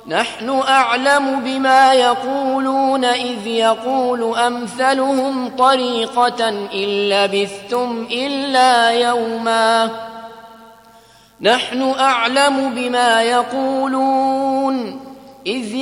نحن أعلم بما يقولون إذ يقول أمثلهم طريقة إن لبثتم إلا يوما نحن أعلم بما يقولون إذ